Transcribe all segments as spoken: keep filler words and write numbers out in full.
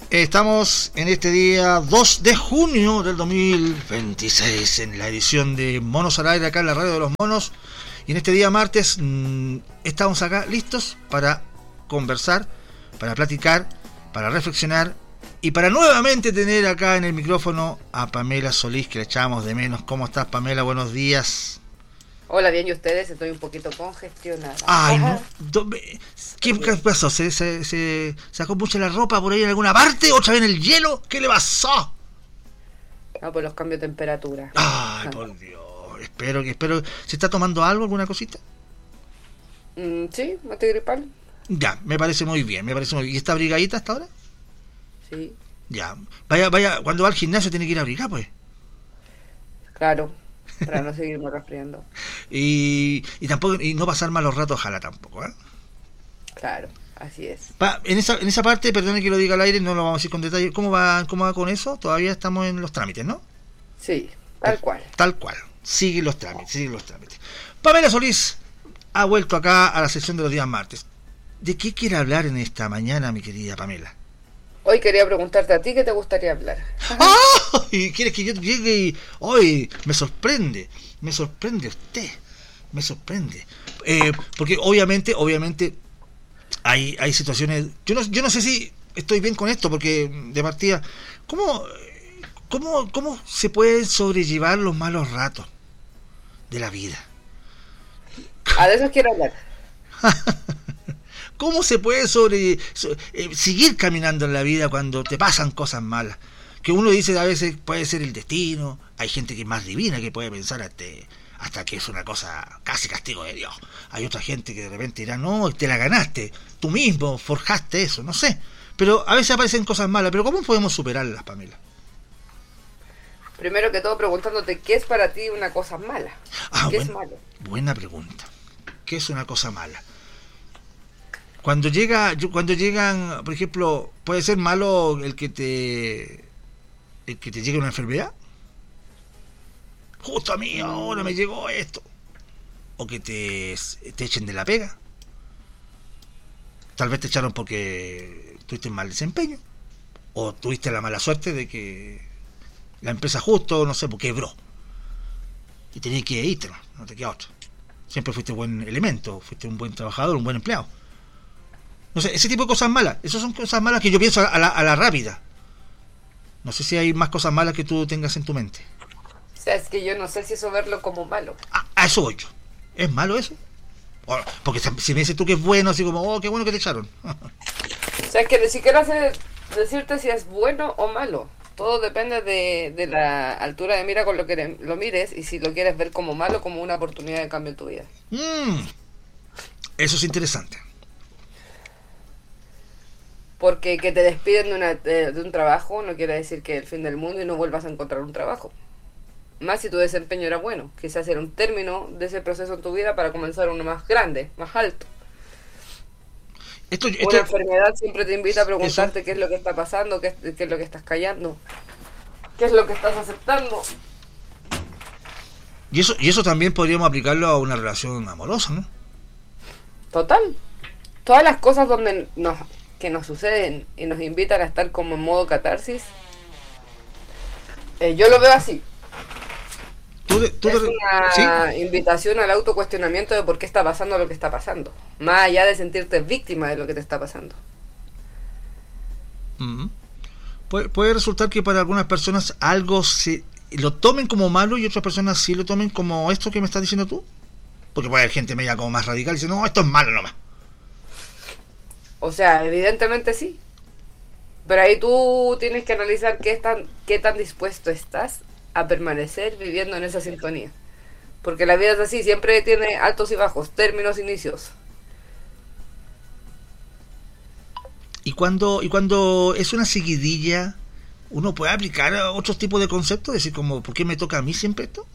Estamos en este día dos de junio del dos mil veintiséis en la edición de Monos al Aire acá en la Radio de los Monos, y en este día martes mmm, estamos acá listos para conversar, para platicar, para reflexionar y para nuevamente tener acá en el micrófono a Pamela Solís, que le echábamos de menos. ¿Cómo estás, Pamela? Buenos días. Hola, bien, ¿y ustedes? Estoy un poquito congestionada. Ay, no. ¿Qué pasó? ¿Se, se, se sacó mucho la ropa por ahí en alguna parte? ¿Otra vez en el hielo? ¿Qué le pasó? No, pues los cambios de temperatura. Ay, por Dios. Espero que, espero. ¿Se está tomando algo, alguna cosita? Mm, sí, antigripal. Ya, me parece muy bien, me parece muy bien. ¿Y está abrigadita hasta ahora? Sí. Ya. Vaya, vaya, cuando va al gimnasio tiene que ir a abrigar, pues. Claro, para no seguirme resfriando. y, y tampoco, y no pasar malos ratos, ojalá tampoco, ¿eh? Claro, así es. Pa, en esa en esa parte, perdone que lo diga al aire, no lo vamos a decir con detalle. ¿Cómo va, cómo va con eso? Todavía estamos en los trámites, ¿no? Sí, tal cual. Tal cual. Sigue los trámites, sigue los trámites. Pamela Solís ha vuelto acá a la sesión de los días martes. ¿De qué quiere hablar en esta mañana, mi querida Pamela? Hoy quería preguntarte a ti qué te gustaría hablar. ¡Ah! ¿Y quieres que yo llegue y... hoy me sorprende, me sorprende usted, me sorprende. Eh, porque obviamente, obviamente, hay, hay situaciones... Yo no, yo no sé si estoy bien con esto, porque de partida, ¿cómo, cómo, cómo se pueden sobrellevar los malos ratos de la vida? Ah, de eso quiero hablar. ¿Cómo se puede sobre so, eh, seguir caminando en la vida cuando te pasan cosas malas? Que uno dice a veces puede ser el destino, hay gente que es más divina que puede pensar hasta, hasta que es una cosa casi castigo de Dios. Hay otra gente que de repente dirá, no, te la ganaste, tú mismo forjaste eso, no sé. Pero a veces aparecen cosas malas, pero ¿cómo podemos superarlas, Pamela? Primero que todo preguntándote qué es para ti una cosa mala. Ah, ¿Qué buen, es malo? Buena pregunta. ¿Qué es una cosa mala? Cuando llega, cuando llegan, por ejemplo, puede ser malo el que te, el que te llegue una enfermedad. Justo a mí ahora me llegó esto. O que te, te echen de la pega. Tal vez te echaron porque tuviste mal desempeño. O tuviste la mala suerte de que la empresa justo, no sé, porque quebró. Y tenías que irte, no te queda otra. Siempre fuiste buen elemento, fuiste un buen trabajador, un buen empleado. No sé, ese tipo de cosas malas. Esas son cosas malas que yo pienso a la, a la rápida. No sé si hay más cosas malas que tú tengas en tu mente. O sea, es que yo no sé si eso verlo como malo. Ah, a eso voy yo. ¿Es malo eso? Porque si me dices tú que es bueno, así como, oh, qué bueno que te echaron. O sea, que ni siquiera sé decirte si es bueno o malo. Todo depende de, de la altura de mira con lo que lo mires y si lo quieres ver como malo, como una oportunidad de cambio en tu vida. Mm, eso es interesante. Porque que te despiden de, una, de, de un trabajo no quiere decir que es el fin del mundo y no vuelvas a encontrar un trabajo. Más si tu desempeño era bueno. Quizás era un término de ese proceso en tu vida para comenzar uno más grande, más alto. Esto, esto, una enfermedad siempre te invita a preguntarte eso, qué es lo que está pasando, qué es, qué es lo que estás callando, qué es lo que estás aceptando. Y eso, y eso también podríamos aplicarlo a una relación amorosa, ¿no? Total. Todas las cosas donde nos... que nos suceden y nos invitan a estar como en modo catarsis, eh, yo lo veo así. ¿Tú de, tú es de, una ¿sí? invitación al autocuestionamiento de por qué está pasando lo que está pasando, más allá de sentirte víctima de lo que te está pasando. Uh-huh. Puede, puede resultar que para algunas personas algo se lo tomen como malo y otras personas sí lo tomen como esto que me estás diciendo tú, porque puede haber gente media como más radical y dice, no, esto es malo nomás. O sea, evidentemente sí. Pero ahí tú tienes que analizar qué tan, qué tan dispuesto estás a permanecer viviendo en esa sintonía. Porque la vida es así, siempre tiene altos y bajos, términos, inicios. Y cuando, y cuando es una seguidilla, uno puede aplicar otros tipos de conceptos, decir como, ¿por qué me toca a mí siempre esto?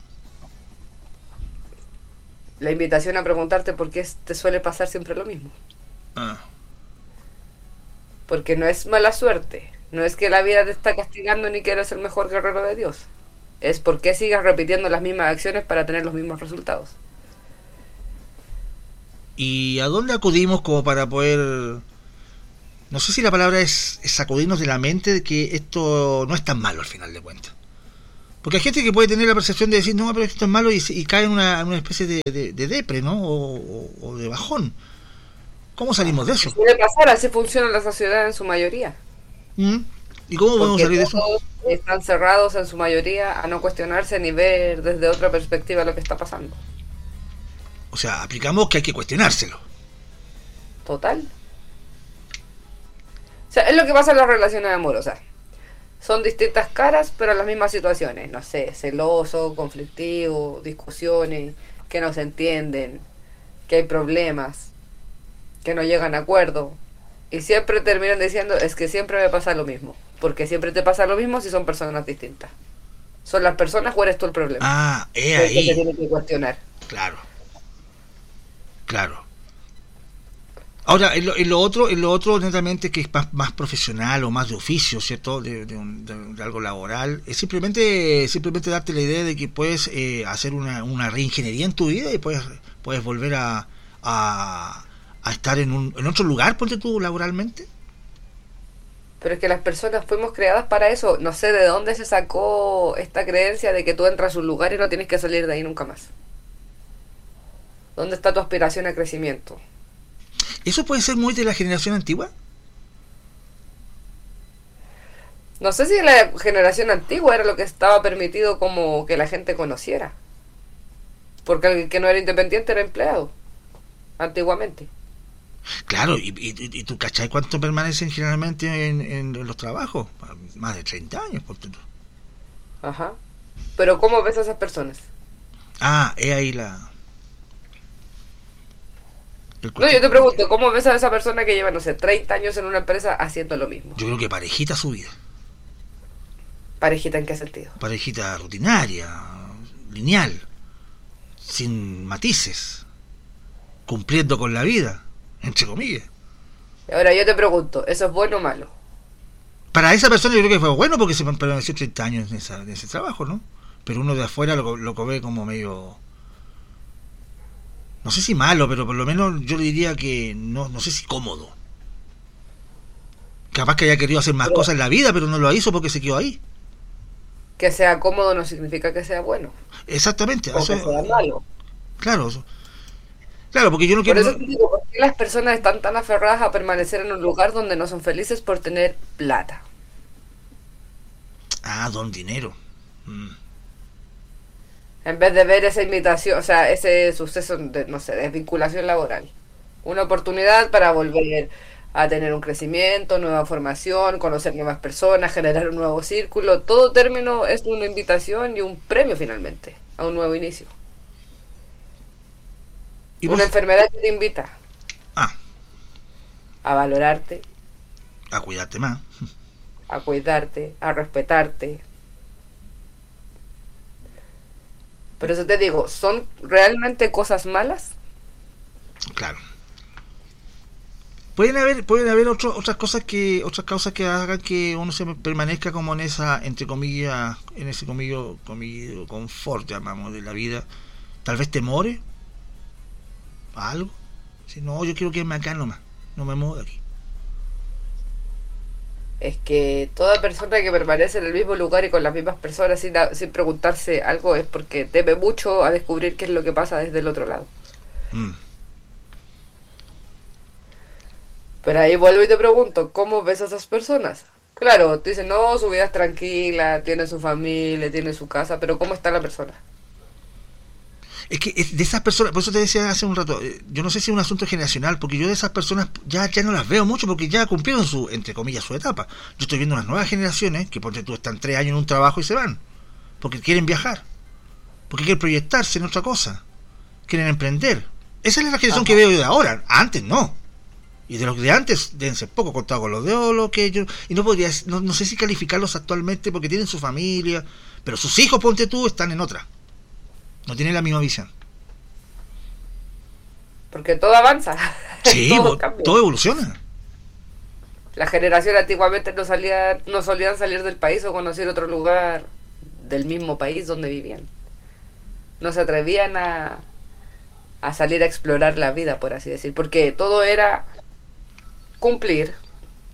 La invitación a preguntarte por qué te suele pasar siempre lo mismo. Ah. Porque no es mala suerte, no es que la vida te está castigando ni que eres el mejor guerrero de Dios. Es porque sigas repitiendo las mismas acciones para tener los mismos resultados. ¿Y a dónde acudimos como para poder no sé si la palabra es, es sacudirnos de la mente de que esto no es tan malo al final de cuentas. Porque hay gente que puede tener la percepción de decir, no, pero esto es malo y, y cae en una, en una especie de, de, de depre, ¿no? O, o, o de bajón. ¿Cómo salimos de eso? Suele pasar, así funciona la sociedad en su mayoría. ¿Mm? ¿Y cómo podemos Porque salir de eso? todos están cerrados en su mayoría a no cuestionarse ni ver desde otra perspectiva lo que está pasando. O sea, aplicamos que hay que cuestionárselo. Total. O sea, es lo que pasa en las relaciones amorosas. Son distintas caras, pero las mismas situaciones. No sé, celoso, conflictivo, discusiones, que no se entienden, que hay problemas, que no llegan a acuerdo. Y siempre terminan diciendo, es que siempre me pasa lo mismo. Porque siempre te pasa lo mismo si son personas distintas. ¿Son las personas o eres tú el problema? Ah, es el que ahí. se tiene que cuestionar. Claro. Claro. Ahora, en lo, en lo otro, en lo otro netamente que es más, más profesional o más de oficio, ¿cierto? De, de, un, de, de algo laboral, es simplemente simplemente darte la idea de que puedes eh, hacer una, una reingeniería en tu vida y puedes puedes volver a, a, a estar en un en otro lugar, ponte tú, laboralmente. Pero es que las personas fuimos creadas para eso. No sé de dónde se sacó esta creencia de que tú entras a un lugar y no tienes que salir de ahí nunca más. ¿Dónde está tu aspiración a crecimiento? ¿Eso puede ser muy de la generación antigua? No sé si en la generación antigua era lo que estaba permitido como que la gente conociera. Porque el que no era independiente era empleado. Antiguamente. Claro, y, y, y tú cachai cuánto permanecen generalmente en, en los trabajos. Más de treinta años, por tanto. Ajá. Pero ¿cómo ves a esas personas? Ah, es ahí la... No, yo te pregunto, ¿cómo ves a esa persona que lleva, no sé, treinta años en una empresa haciendo lo mismo? Yo creo que parejita su vida. ¿Parejita en qué sentido? Parejita rutinaria, lineal, sin matices, cumpliendo con la vida, entre comillas. Y ahora yo te pregunto, ¿eso es bueno o malo? Para esa persona yo creo que fue bueno porque se permaneció treinta años en, esa, en ese trabajo, ¿no? Pero uno de afuera lo, lo ve como medio... No sé si malo, pero por lo menos yo le diría que no, no sé si cómodo. Capaz que haya querido hacer más pero, cosas en la vida, pero no lo hizo porque se quedó ahí. Que sea cómodo no significa que sea bueno. Exactamente. O eso, que sea malo. Claro, eso. Claro, porque yo no quiero... Por eso te digo, ¿por qué las personas están tan aferradas a permanecer en un lugar donde no son felices por tener plata? Ah, don dinero. Mm. En vez de ver esa invitación, o sea, ese suceso de, no sé, desvinculación laboral. Una oportunidad para volver a tener un crecimiento, nueva formación, conocer nuevas personas, generar un nuevo círculo. Todo término es una invitación y un premio finalmente a un nuevo inicio. ¿Y una vos? Enfermedad que te invita ah. a valorarte, a cuidarte más, a cuidarte, a respetarte. Pero eso te digo, ¿son realmente cosas malas? Claro. Pueden haber, pueden haber otro, otras cosas que, otras causas que hagan que uno se permanezca como en esa, entre comillas, en ese comillo, comillo confort, llamamos, de la vida. Tal vez temores a algo. Si no, yo quiero quedarme acá nomás, no me muevo de aquí. Es que toda persona que permanece en el mismo lugar y con las mismas personas sin, sin preguntarse algo es porque teme mucho a descubrir qué es lo que pasa desde el otro lado. Mm. Pero ahí vuelvo y te pregunto, ¿cómo ves a esas personas? Claro, te dicen, no, su vida es tranquila, tiene su familia, tiene su casa, pero ¿cómo está la persona? Es que es de esas personas, por eso te decía hace un rato, yo no sé si es un asunto generacional, porque yo de esas personas ya, ya no las veo mucho, porque ya cumplieron su, entre comillas, su etapa. Yo estoy viendo unas nuevas generaciones, que porque tú están tres años en un trabajo y se van, porque quieren viajar, porque quieren proyectarse en otra cosa, quieren emprender. Esa es la generación Ajá. que veo yo de ahora, antes no. Y de los de antes deben ser poco contados con los de lo que yo, y no podría, no, no sé si calificarlos actualmente porque tienen su familia, pero sus hijos, ponte tú, están en otra. No tiene la misma visión. Porque todo avanza. Sí, todo, todo evoluciona. La generación antiguamente no salía, no solían salir del país o conocer otro lugar del mismo país donde vivían. No se atrevían a, a salir a explorar la vida, por así decir. Porque todo era cumplir,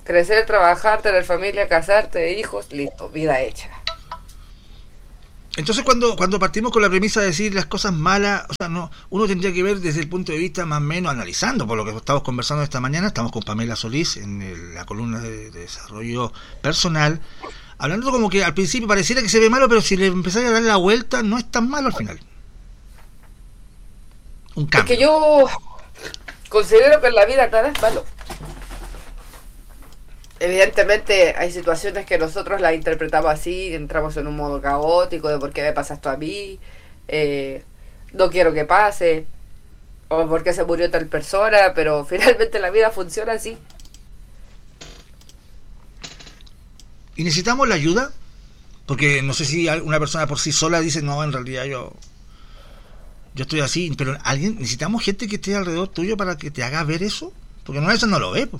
Crecer, trabajar, tener familia, casarte, hijos, listo, vida hecha. Entonces cuando, cuando partimos con la premisa de decir las cosas malas, o sea, no, uno tendría que ver desde el punto de vista más o menos analizando, por lo que estamos conversando esta mañana, estamos con Pamela Solís en el, la columna de, de desarrollo personal, hablando como que al principio pareciera que se ve malo, pero si le empezáis a dar la vuelta, no es tan malo al final. Un cambio. Es que yo considero que en la vida nada es malo. Evidentemente hay situaciones que nosotros las interpretamos así, entramos en un modo caótico de por qué me pasa esto a mí, eh, no quiero que pase, o por qué se murió tal persona, pero finalmente la vida funciona así. ¿Y necesitamos la ayuda? Porque no sé si una persona por sí sola dice, no, en realidad yo yo estoy así, pero alguien necesitamos gente que esté alrededor tuyo para que te haga ver eso, porque no, eso no lo ve, pues.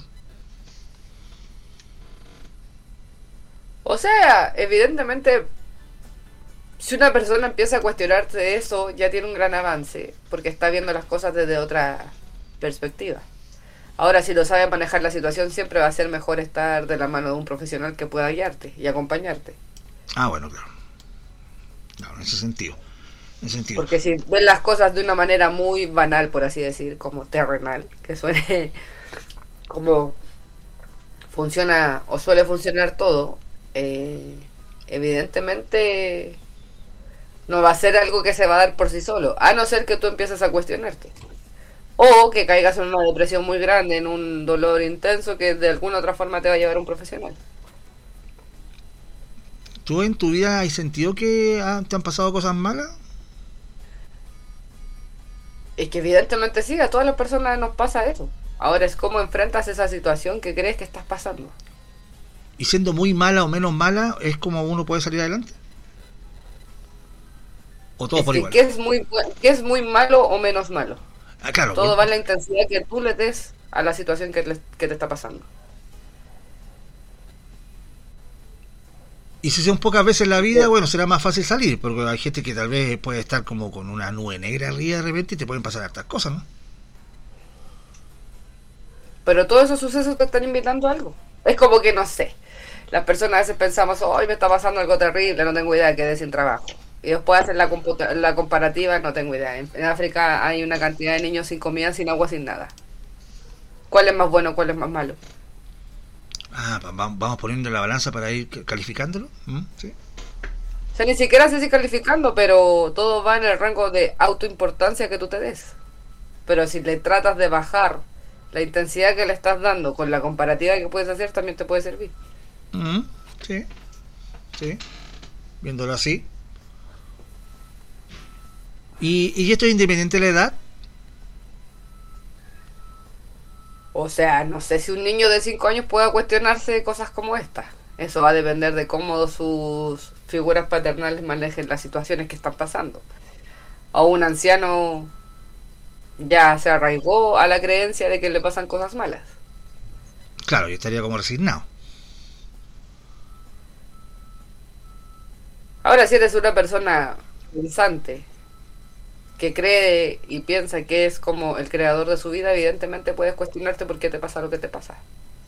O sea, evidentemente, si una persona empieza a cuestionarse de eso, ya tiene un gran avance, porque está viendo las cosas desde otra perspectiva. Ahora, si lo sabe manejar la situación, siempre va a ser mejor estar de la mano de un profesional que pueda guiarte y acompañarte. Ah, bueno, claro. Claro, en ese sentido. En ese sentido. Porque si ven las cosas de una manera muy banal, por así decir, como terrenal, que suene como funciona o suele funcionar todo, eh, evidentemente no va a ser algo que se va a dar por sí solo, a no ser que tú empieces a cuestionarte. O que caigas en una depresión muy grande, en un dolor intenso que de alguna otra forma te va a llevar a un profesional. ¿Tú en tu vida has sentido que ah, te han pasado cosas malas? Es que evidentemente sí, a todas las personas nos pasa eso. Ahora es cómo enfrentas esa situación que crees que estás pasando. ¿Y siendo muy mala o menos mala, es como uno puede salir adelante? ¿O todo Es por que igual? ¿qué es muy, bu- qué es muy malo o menos malo? Ah, claro. Todo por- va en la intensidad que tú le des a la situación que, le- que te está pasando. Y si son pocas veces en la Sí. vida, bueno, será más fácil salir, porque hay gente que tal vez puede estar como con una nube negra arriba de repente y te pueden pasar hartas cosas, ¿no? Pero todos esos sucesos te están invitando a algo. Es como que no sé. Las personas a veces pensamos, hoy me está pasando algo terrible, no tengo idea, quedé sin trabajo. Y después hacen la, computa- la comparativa, no tengo idea. En, en África hay una cantidad de niños sin comida, sin agua, sin nada. ¿Cuál es más bueno, cuál es más malo? Ah, va- va- vamos poniendo la balanza para ir ca- calificándolo. ¿Mm? ¿Sí? O sea, ni siquiera sé si calificando, pero todo va en el rango de autoimportancia que tú te des. Pero si le tratas de bajar la intensidad que le estás dando con la comparativa que puedes hacer, también te puede servir. Mm, sí, sí, viéndolo así. ¿Y, y esto es independiente de la edad? O sea, no sé si un niño de cinco años pueda cuestionarse de cosas como esta. Eso va a depender de cómo sus figuras paternales manejen las situaciones que están pasando. O un anciano ya se arraigó a la creencia de que le pasan cosas malas. Claro, yo estaría como resignado. Ahora, si eres una persona pensante, que cree y piensa que es como el creador de su vida, evidentemente puedes cuestionarte por qué te pasa lo que te pasa.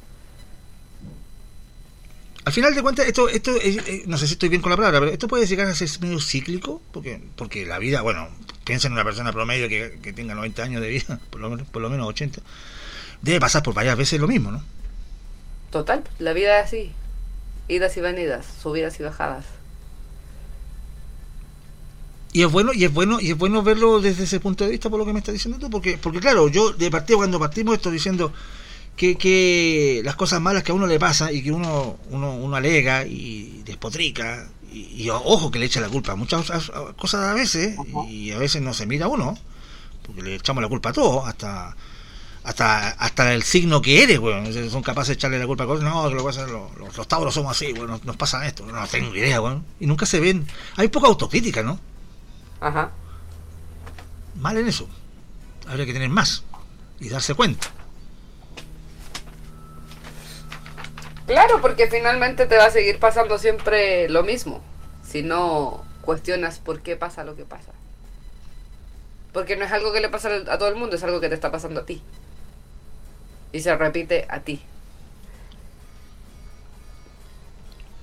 Al final de cuentas, esto, esto es- eh, no sé si estoy bien con la palabra, pero esto puede llegar a ser medio cíclico, porque porque la vida, bueno, piensa en una persona promedio que, que tenga noventa años de vida, por lo, menos- por lo menos ochenta, debe pasar por varias veces lo mismo, ¿no? Total, la vida es así. Idas y venidas, subidas y bajadas. Y es bueno, y es bueno, y es bueno verlo desde ese punto de vista por lo que me estás diciendo tú, porque, porque claro, yo de partida cuando partimos esto diciendo que, que las cosas malas que a uno le pasa y que uno, uno, uno alega y despotrica, y, y ojo que le echa la culpa a muchas cosas a veces, y a veces no se mira uno, porque le echamos la culpa a todo, hasta hasta hasta el signo que eres, bueno, son capaces de echarle la culpa a cosas, no, que lo que pasa es los, los, los tauros somos así, bueno, nos, nos pasa esto, no tengo idea, bueno, y nunca se ven, hay poca autocrítica, ¿no? Ajá. Mal en eso. Habría que tener más y darse cuenta. Claro, porque finalmente te va a seguir pasando siempre lo mismo. Si no cuestionas por qué pasa lo que pasa. Porque no es algo que le pasa a todo el mundo, es algo que te está pasando a ti. Y se repite a ti.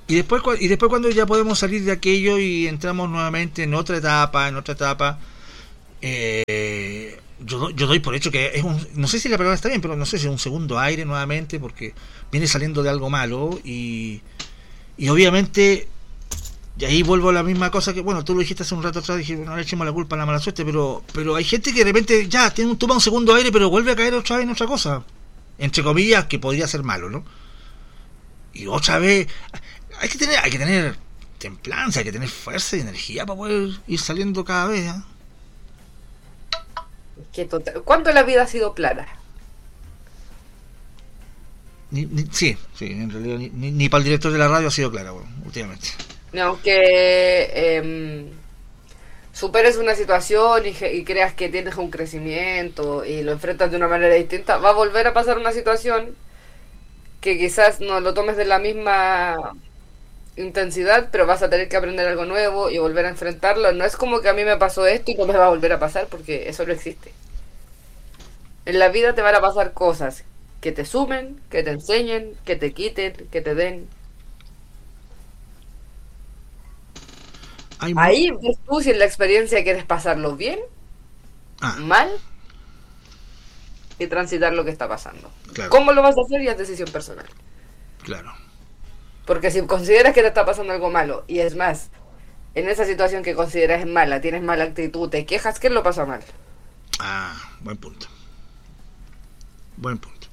Y después, cua- y después cuando ya podemos salir de aquello y entramos nuevamente en otra etapa, en otra etapa, eh, yo, do- yo doy por hecho que es un, no sé si la palabra está bien, pero no sé si es un segundo aire nuevamente, porque viene saliendo de algo malo y, y obviamente, y ahí vuelvo a la misma cosa que, bueno, tú lo dijiste hace un rato atrás, dije, no le echemos la culpa a la mala suerte, pero, pero hay gente que de repente ya tiene un, toma un segundo aire, pero vuelve a caer otra vez en otra cosa, entre comillas, que podría ser malo, ¿no? Y otra vez, hay que tener, hay que tener templanza, hay que tener fuerza y energía para poder ir saliendo cada vez, ¿eh? Que total- ¿Cuánto la vida ha sido plana? Ni, ni- sí, sí, en realidad ni, ni, ni para el director de la radio ha sido clara, bueno, últimamente. Ni aunque em, superes una situación y, ge- y creas que tienes un crecimiento y lo enfrentas de una manera distinta, va a volver a pasar una situación que quizás no lo tomes de la misma intensidad, pero vas a tener que aprender algo nuevo y volver a enfrentarlo. No es como que a mí me pasó esto y no me va a volver a pasar, porque eso no existe. En la vida te van a pasar cosas que te sumen, que te enseñen, que te quiten, que te den. Hay mu- Ahí ves tú si en la experiencia quieres pasarlo bien, ah, mal y transitar lo que está pasando. claro, ¿Cómo lo vas a hacer? Ya es decisión personal. claro. Porque si consideras que te está pasando algo malo, y es más, en esa situación que consideras mala, tienes mala actitud, te quejas, ¿quién lo pasa mal? Ah, buen punto. Buen punto.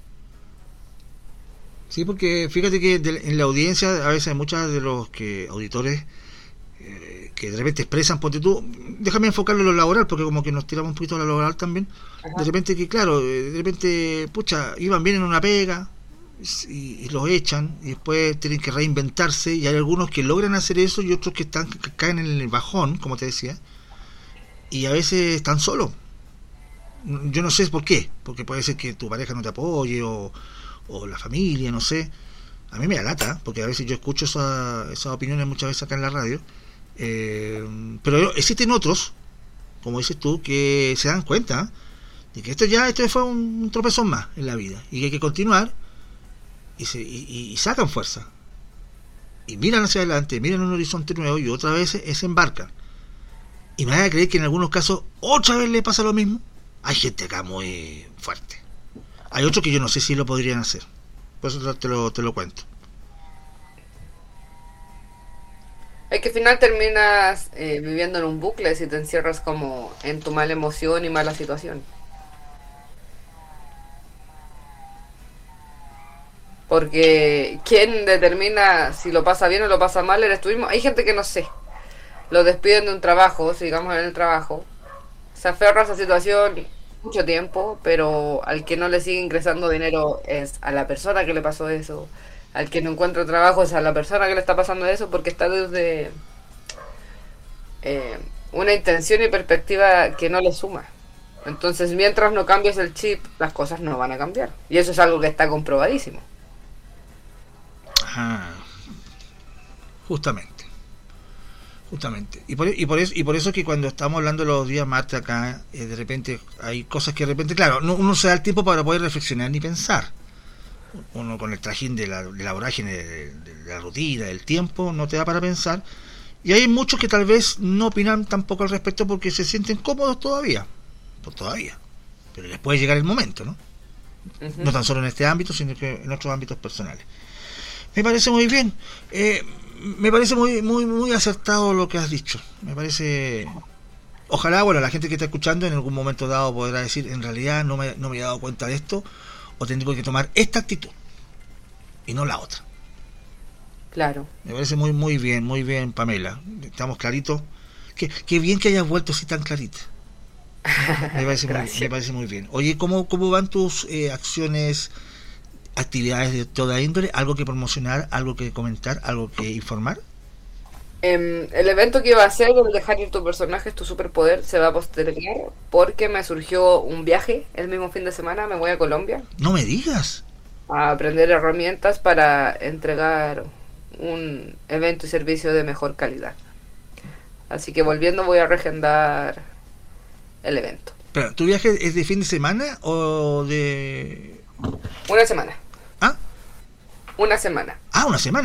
Sí, porque fíjate que de- en la audiencia a veces hay muchos de los que auditores eh, que de repente expresan, ponte tú, déjame enfocarlo en lo laboral, porque como que nos tiramos un poquito a lo laboral también, de Ajá. repente que claro, eh, de repente, pucha, iban bien en una pega y, y los echan y después tienen que reinventarse y hay algunos que logran hacer eso y otros que están que caen en el bajón, como te decía, y a veces están solos. Yo no sé por qué, porque puede ser que tu pareja no te apoye o, o la familia, no sé. A mí me da lata, porque a veces yo escucho esa- esas opiniones muchas veces acá en la radio, eh, pero existen otros, como dices tú, que se dan cuenta de que esto ya esto fue un tropezón más en la vida y que hay que continuar y, se, y, y- y sacan fuerza y miran hacia adelante, miran un horizonte nuevo y otra vez se, se embarcan. Y me van a creer que en algunos casos otra vez le pasa lo mismo. Hay gente acá muy fuerte. Hay otros que yo no sé si lo podrían hacer. Por eso te lo, te lo cuento. Es que al final terminas eh, viviendo en un bucle si te encierras como en tu mala emoción y mala situación. Porque ¿quién determina si lo pasa bien o lo pasa mal? Eres tú mismo. Hay gente que no sé. Lo despiden de un trabajo, sigamos en el trabajo. Se aferra a esa situación mucho tiempo, pero al que no le sigue ingresando dinero es a la persona que le pasó eso. Al que no encuentra trabajo es a la persona que le está pasando eso porque está desde eh, una intención y perspectiva que no le suma. Entonces, mientras no cambies el chip, las cosas no van a cambiar. Y eso es algo que está comprobadísimo. Ah, justamente. Justamente. Y por, y por eso y por eso que cuando estamos hablando los días martes acá, eh, de repente hay cosas que de repente, claro, no, uno se da el tiempo para poder reflexionar ni pensar. Uno con el trajín de la, de la vorágine, de, de la rutina, del tiempo, no te da para pensar. Y hay muchos que tal vez no opinan tampoco al respecto porque se sienten cómodos todavía. Pues todavía. Pero les puede llegar el momento, ¿no? Ujú. No tan solo en este ámbito, sino que en otros ámbitos personales. Me parece muy bien. Eh, me parece muy, muy, muy acertado lo que has dicho. Me parece. Ojalá, bueno, la gente que está escuchando en algún momento dado podrá decir, en realidad no me, no me he dado cuenta de esto, o tengo que tomar esta actitud y no la otra. Claro. Me parece muy, muy bien, muy bien, Pamela. Estamos claritos. Qué, qué bien que hayas vuelto así tan clarita. Me parece muy, me Gracias. parece muy bien. Oye, ¿cómo, cómo van tus eh, acciones, actividades de toda índole? ¿Algo que promocionar, algo que comentar, algo que informar? Em, el evento que iba a hacer, el dejar ir tu personaje, es tu superpoder, se va a postergar porque me surgió un viaje el mismo fin de semana. Me voy a Colombia No me digas. a aprender herramientas para entregar un evento y servicio de mejor calidad. Así que volviendo voy a regendar el evento. Pero, ¿tu viaje es de fin de semana o de...? Una semana. Ah, Una semana. ah, una semana.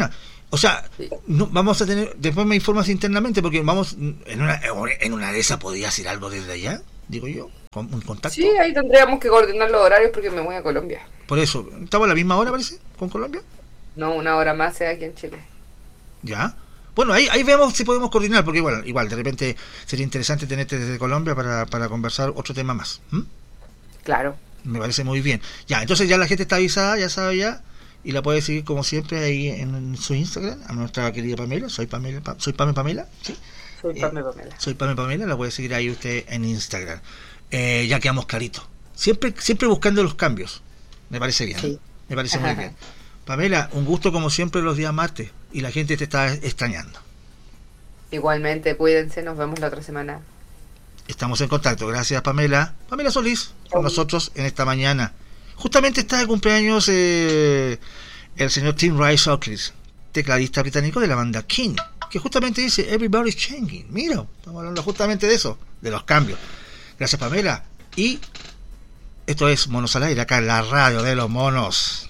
O sea, Sí. no, vamos a tener, después me informas internamente, porque vamos, en una, en una de esas podía hacer algo desde allá, digo yo, con un contacto. Sí, ahí tendríamos que coordinar los horarios porque me voy a Colombia. Por eso, ¿estamos a la misma hora, parece, con Colombia? No, una hora más sea aquí en Chile. Ya. Bueno, ahí, ahí vemos si podemos coordinar, porque igual, igual de repente sería interesante tenerte desde Colombia para, para conversar otro tema más. ¿Mm? Claro. Me parece muy bien. Ya, entonces ya la gente está avisada, ya sabe ya, y la puede seguir como siempre ahí en, en su Instagram, a nuestra querida Pamela, soy Pamela, Pa- soy Pame Pamela, ¿sí? Soy Eh, Pame Pamela. Soy Pame Pamela, la puede seguir ahí usted en Instagram. Eh, ya quedamos claritos. Siempre, siempre buscando los cambios. Me parece bien. Sí. Me parece muy bien. Pamela, un gusto como siempre los días martes, y la gente te está extrañando. Igualmente, cuídense, nos vemos la otra semana. Estamos en contacto. Gracias, Pamela. Pamela Solís, con Chau. nosotros en esta mañana. Justamente está de cumpleaños eh, el señor Tim Rice Oakley, tecladista británico de la banda King, que justamente dice Everybody's Changing. Mira, estamos hablando justamente de eso, de los cambios. Gracias, Pamela. Y esto es Monos al Aire, acá en la radio de los monos.